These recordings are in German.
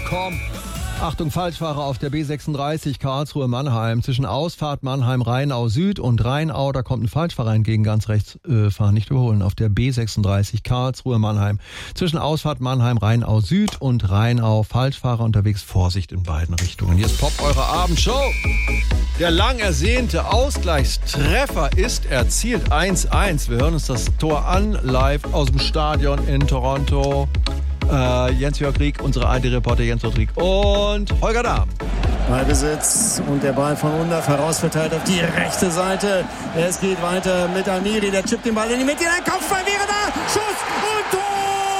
komm. Achtung, Falschfahrer auf der B36 Karlsruhe-Mannheim. Zwischen Ausfahrt Mannheim-Rheinau Süd und Rheinau, da kommt ein Falschfahrer entgegen, ganz rechts fahren, nicht überholen. Auf der B36 Karlsruhe-Mannheim. Zwischen Ausfahrt Mannheim-Rheinau Süd und Rheinau. Falschfahrer unterwegs, Vorsicht in beiden Richtungen. Hier ist Pop, eure Abendshow. Der lang ersehnte Ausgleichstreffer ist erzielt. 1-1. Wir hören uns das Tor an, live aus dem Stadion in Toronto. Jens-Jörg Rieck, unsere ARD-Reporter Jens-Jörg Rieck und Holger Dahm. Ballbesitz und der Ball von Undav herausverteilt auf die rechte Seite. Es geht weiter mit Amiri, der chippt den Ball in die Mitte, der Kopfball wäre da, Schuss und Tor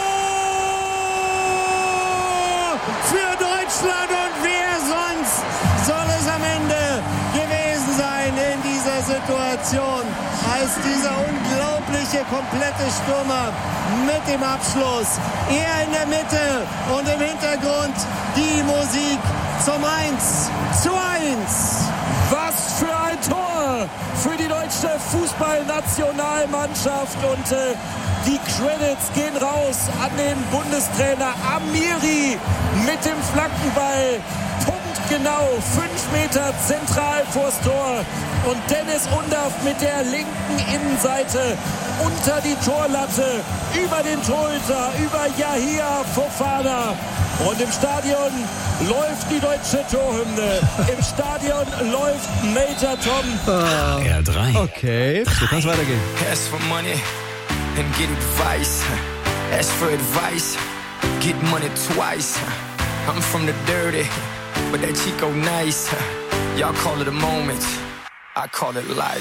für Deutschland, und wer sonst soll es am Ende gewesen sein in dieser Situation als dieser unglaubliche komplette Stürmer mit dem Abschluss. Er in der Mitte und im Hintergrund die Musik zum 1:1. Was für ein Tor für die deutsche Fußballnationalmannschaft, und die Credits gehen raus an den Bundestrainer Amiri mit dem Flankenball. Punktgenau 5 Meter zentral vors Tor, und Dennis Undav mit der linken Innenseite unter die Torlatte, über den Torhüter, über Yahia Fofana. Und im Stadion läuft die deutsche Torhymne. Im Stadion läuft Major Tom. R3. Okay, so kann es weitergehen. Ask for money and get advice. Ask for advice, get money twice. I'm from the dirty, but that Chico nice. Y'all call it a moment, I call it life.